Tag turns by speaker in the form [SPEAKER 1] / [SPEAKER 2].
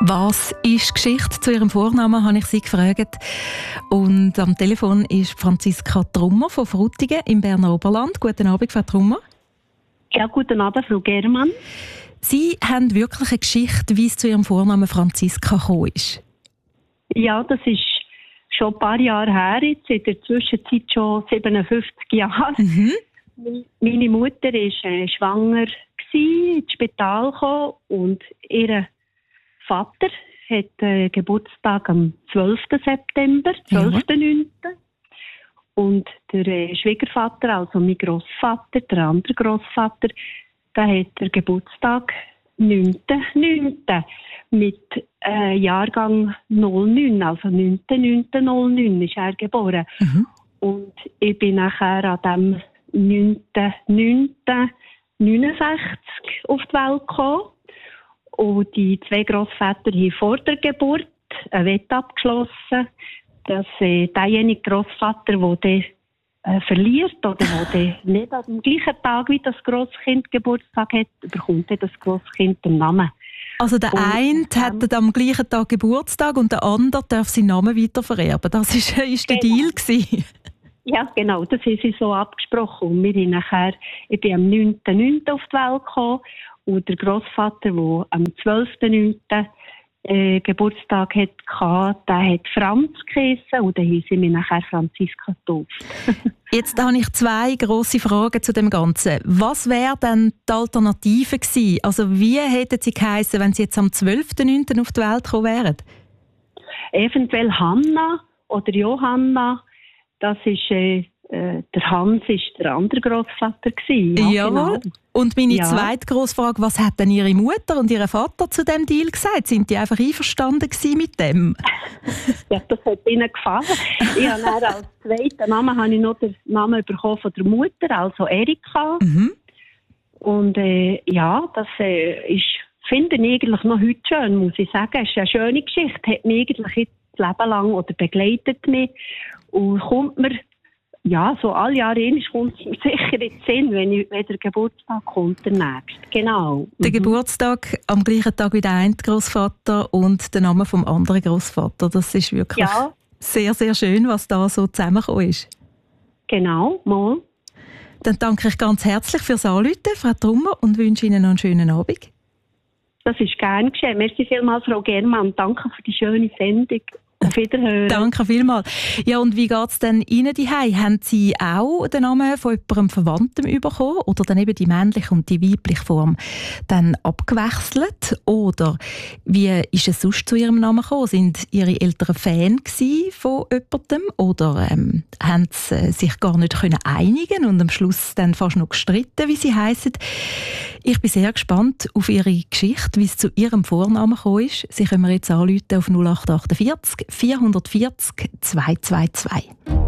[SPEAKER 1] Was ist die Geschichte zu Ihrem Vornamen, habe ich Sie gefragt. Und am Telefon ist Franziska Trummer von Frutigen im Berner Oberland. Guten Abend, Frau Trummer.
[SPEAKER 2] Ja, guten Abend, Frau Germann.
[SPEAKER 1] Sie haben wirklich eine Geschichte, wie es zu Ihrem Vornamen Franziska gekommen ist.
[SPEAKER 2] Ja, das ist schon ein paar Jahre her, jetzt in der Zwischenzeit schon 57 Jahre. Meine Mutter war schwanger, ins Spital gekommen und ihr Vater hat Geburtstag am 12. September, 12.9. Und der Schwiegervater, also mein Grossvater, der andere Grossvater, der hat der Geburtstag 9.9. mit Jahrgang 09, also 9.9.09 ist er geboren. Und ich bin nachher an dem 9.9.69 auf die Welt gekommen. Und die zwei Grossväter haben vor der Geburt eine Wette abgeschlossen, dass derjenige Grossvater, der verliert oder der nicht am gleichen Tag wie das Grosskind Geburtstag hat, bekommt das Grosskind den Namen.
[SPEAKER 1] Also der eine hat am gleichen Tag Geburtstag und der andere darf seinen Namen weiter vererben. Das ist der Deal gewesen.
[SPEAKER 2] Ja, genau, das haben sie so abgesprochen. Und wir haben nachher, ich bin am 9.9. auf die Welt gekommen und der Grossvater, der am 12.9. Geburtstag hatte, der hat Franz geheissen und dann haben sie mich nachher Franziska getauft.
[SPEAKER 1] Jetzt habe ich zwei grosse Fragen zu dem Ganzen. Was wäre denn die Alternative gewesen? Also wie hätten Sie geheissen, wenn Sie jetzt am 12.9. auf die Welt gekommen wären? Eventuell
[SPEAKER 2] Hanna oder Johanna. Das ist, der Hans war der andere Grossvater gewesen.
[SPEAKER 1] Ja, jawohl. Genau. Und meine zweite Grossfrage, was hat denn Ihre Mutter und Ihr Vater zu dem Deal gesagt? Sind die einfach einverstanden gewesen mit dem?
[SPEAKER 2] Ja, das hat ihnen gefallen. Ich habe dann als zweiten Namen habe ich noch den Namen bekommen von der Mutter, also Erika. Und das ist, finde ich eigentlich noch heute schön, muss ich sagen. Es ist eine schöne Geschichte, hat mich eigentlich das Leben lang oder begleitet mich. Und kommt mir, so alle Jahre kommt es mir sicher in den Sinn, wenn der Geburtstag kommt, der nächste. Genau.
[SPEAKER 1] Der Geburtstag am gleichen Tag wie der eine Grossvater und der Name vom anderen Grossvater. Das ist wirklich sehr, sehr schön, was da so zusammengekommen ist.
[SPEAKER 2] Genau, mal.
[SPEAKER 1] Dann danke ich ganz herzlich fürs Anrufen, Frau Trummer, und wünsche Ihnen noch einen schönen Abend.
[SPEAKER 2] Das ist gerne geschehen. Merci vielmals, Frau Germann. Danke für die schöne Sendung. Auf Wiederhören.
[SPEAKER 1] Danke vielmals. Ja, und wie geht es denn Ihnen daheim? Haben Sie auch den Namen von jemandem Verwandtem bekommen oder dann eben die männliche und die weibliche Form dann abgewechselt? Oder wie ist es sonst zu Ihrem Namen gekommen? Sind Ihre Eltern Fan von jemandem oder haben sie sich gar nicht einigen und am Schluss dann fast noch gestritten, wie sie heissen? Ich bin sehr gespannt auf Ihre Geschichte, wie es zu Ihrem Vornamen gekommen ist. Sie können mir jetzt anrufen auf 0848 440 222.